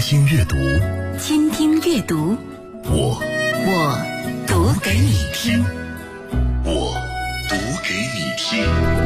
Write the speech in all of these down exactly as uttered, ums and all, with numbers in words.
听阅读， 倾听阅读， 我我读给你听， 我读给你听。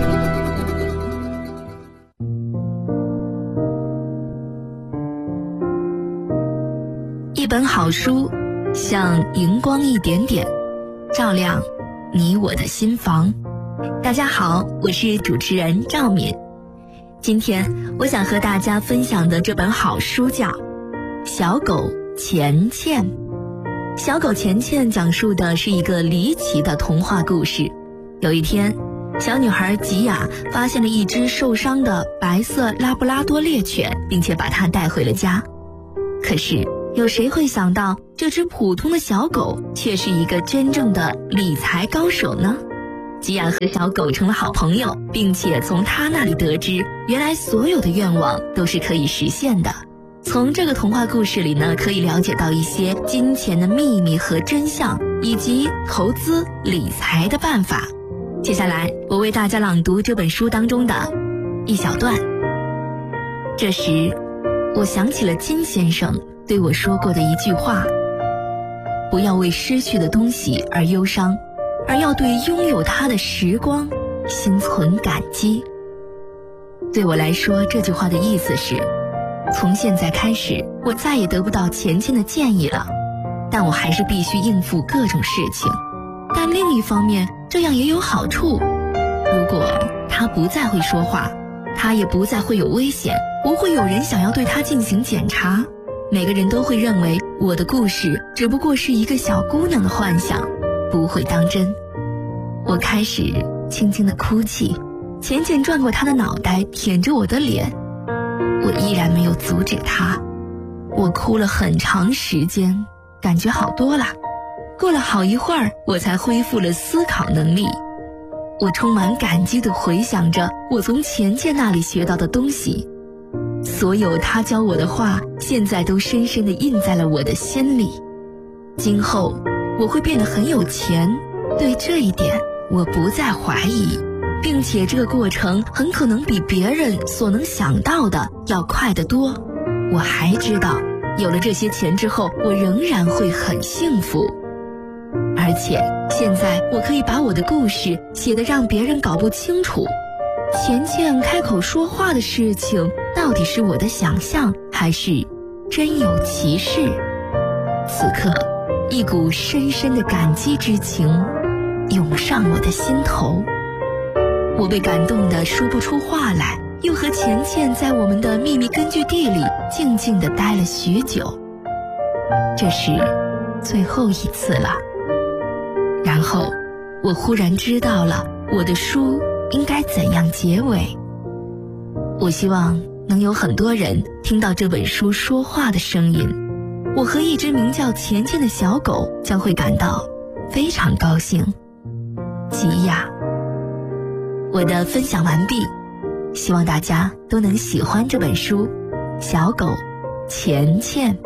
一本好书，像荧光一点点，照亮你我的心房。大家好，我是主持人赵敏。今天我想和大家分享的这本好书叫《小狗钱钱》。小狗钱钱讲述的是一个离奇的童话故事。有一天，小女孩吉雅发现了一只受伤的白色拉布拉多猎犬，并且把它带回了家。可是有谁会想到，这只普通的小狗却是一个真正的理财高手呢？吉雅和小狗成了好朋友，并且从他那里得知，原来所有的愿望都是可以实现的。从这个童话故事里呢，可以了解到一些金钱的秘密和真相，以及投资理财的办法。接下来我为大家朗读这本书当中的一小段。这时我想起了金先生对我说过的一句话：不要为失去的东西而忧伤，而要对拥有它的时光心存感激。对我来说，这句话的意思是，从现在开始，我再也得不到钱钱的建议了，但我还是必须应付各种事情。但另一方面，这样也有好处。如果他不再会说话，他也不再会有危险，不会有人想要对他进行检查。每个人都会认为我的故事只不过是一个小姑娘的幻想，不会当真。我开始轻轻地哭泣，钱钱转过他的脑袋，舔着我的脸。我依然没有阻止他，我哭了很长时间，感觉好多了。过了好一会儿，我才恢复了思考能力。我充满感激地回想着我从钱钱那里学到的东西，所有他教我的话，现在都深深地印在了我的心里。今后我会变得很有钱，对这一点我不再怀疑，并且这个过程很可能比别人所能想到的要快得多。我还知道，有了这些钱之后，我仍然会很幸福。而且现在我可以把我的故事写得让别人搞不清楚，钱钱开口说话的事情到底是我的想象，还是真有其事？此刻一股深深的感激之情涌上我的心头，我被感动得说不出话来，又和钱钱在我们的秘密根据地里静静地待了许久。这是最后一次了。然后我忽然知道了我的书应该怎样结尾。我希望能有很多人听到这本书说话的声音，我和一只名叫钱钱的小狗将会感到非常高兴。吉雅。我的分享完毕，希望大家都能喜欢这本书《小狗钱钱》。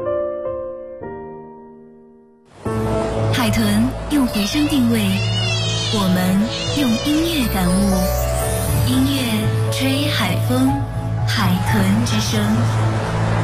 海豚用回声定位，我们用音乐感悟。音乐吹海风，海豚之声。